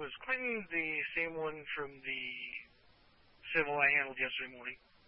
Was Quentin the same one from the civil I handled yesterday morning?